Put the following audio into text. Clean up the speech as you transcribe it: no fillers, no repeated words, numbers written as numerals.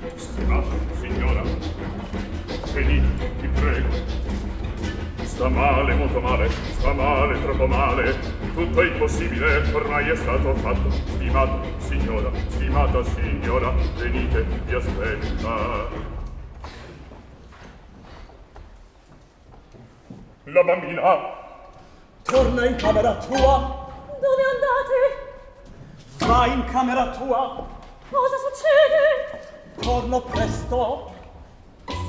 Stimata signora, venite, vi prego. Sta male, molto male, sta male, troppo male. Tutto è impossibile, ormai è stato fatto. Stimata signora, venite, vi aspetta. La bambina. Torna in camera tua. Dove andate? Va in camera tua. Cosa succede? Torno presto.